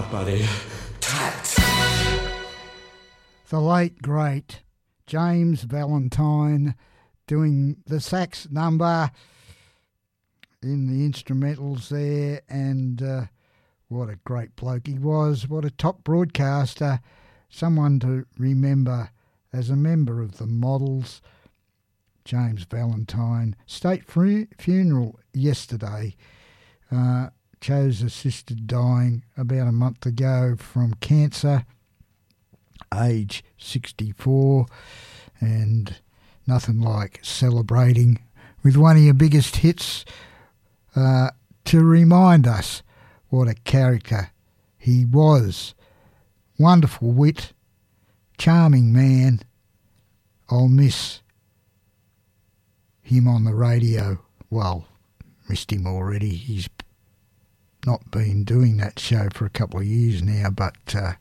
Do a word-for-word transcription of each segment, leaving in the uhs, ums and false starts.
out, buddy. Tat. The late, great James Valentine doing the sax number in the instrumentals there, and uh, what a great bloke he was, what a top broadcaster, someone to remember as a member of the Models. James Valentine, state fu- funeral yesterday. Uh, Cho's sister dying about a month ago from cancer, age sixty-four, and nothing like celebrating with one of your biggest hits uh, to remind us what a character he was. Wonderful wit, charming man. I'll miss him on the radio. Well, missed him already. He's not been doing that show for a couple of years now, but uh,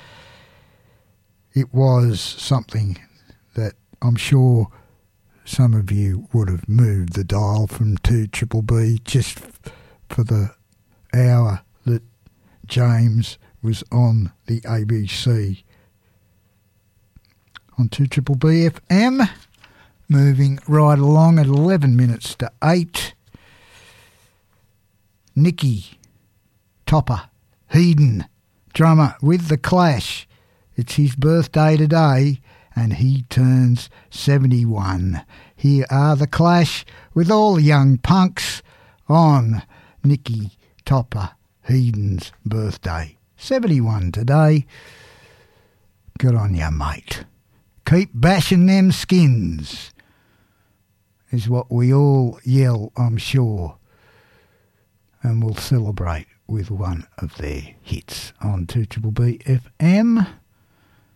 it was something that I'm sure some of you would have moved the dial from two Triple B just for the hour that James was on the A B C. On two Triple B F M, moving right along at eleven minutes to eight. Nicky Topper Heiden, drummer with The Clash. It's his birthday today and he turns seventy-one. Here are The Clash with all the young punks on Nicky Topper Heiden's birthday. seventy-one today. Good on ya, mate. Keep bashing them skins, is what we all yell, I'm sure. And we'll celebrate with one of their hits on two B B F M.